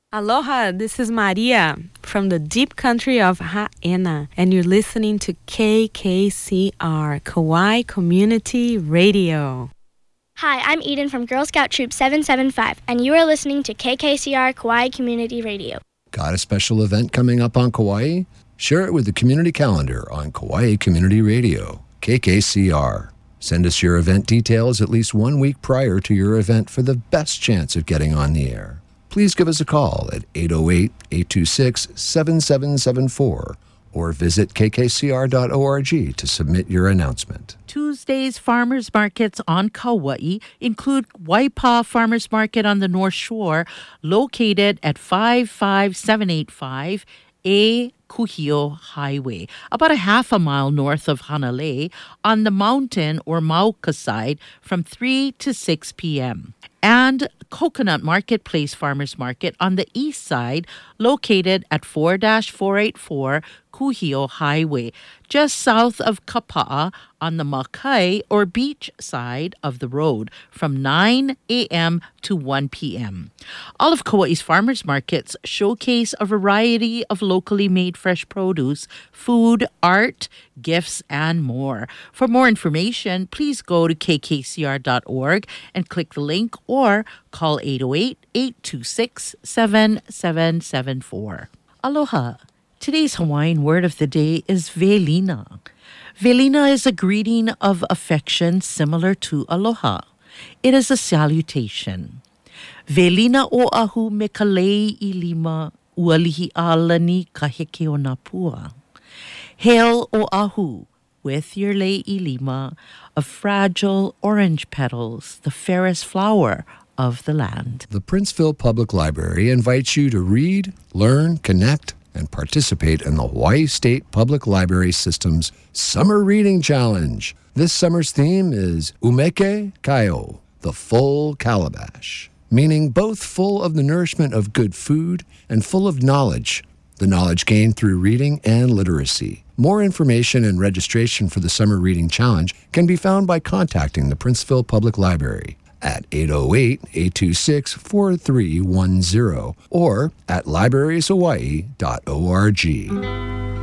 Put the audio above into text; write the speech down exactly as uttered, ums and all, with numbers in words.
Aloha, this is Maria from the deep country of Ha'ena, and you're listening to K K C R, Kauai Community Radio. Hi, I'm Eden from Girl Scout Troop seven seven five, and you are listening to K K C R Kauai Community Radio. Got a special event coming up on Kauai? Share it with the community calendar on Kauai Community Radio, K K C R. Send us your event details at least one week prior to your event for the best chance of getting on the air. Please give us a call at eight oh eight, eight two six, seven seven seven four or visit k k c r dot org to submit your announcement. Tuesday's farmers markets on Kauai include Waipa Farmers Market on the North Shore, located at five five seven eight five A Kuhio Highway, about a half a mile north of Hanalei, on the mountain or Mauka side from three to six p.m. And Coconut Marketplace Farmers Market on the east side, located at four four eight four Kuhio Highway, just south of Kapa'a on the Makai or beach side of the road from nine a.m. to one p.m. All of Kauai's farmers markets showcase a variety of locally made fresh produce, food, art, gifts, and more. For more information, please go to k k c r dot org and click the link or call eight oh eight, eight two six, seven seven seven four. Aloha. Today's Hawaiian word of the day is velina. Velina is a greeting of affection similar to aloha. It is a salutation. Velina o ahu me ka lei I lima ua lihi alani ka heke o nā pua. Hail o ahu with your lei I lima of fragile orange petals, the fairest flower of the land. The Princeville Public Library invites you to read, learn, connect, and participate in the Hawaii State Public Library System's Summer Reading Challenge. This summer's theme is Umeke Kaio, the full calabash, meaning both full of the nourishment of good food and full of knowledge, the knowledge gained through reading and literacy. More information and registration for the Summer Reading Challenge can be found by contacting the Princeville Public Library at eight oh eight, eight two six, four three one zero or at libraries hawaii dot org.